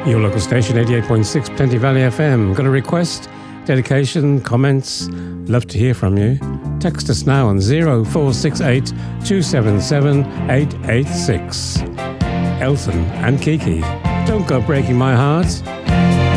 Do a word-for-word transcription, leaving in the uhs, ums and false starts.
Your local station, eighty-eight point six Plenty Valley F M. Got a request, dedication, comments? Love to hear from you. Text us now on zero four six eight, two seven seven, eight eight six. Elton and Kiki, Don't Go Breaking My Heart.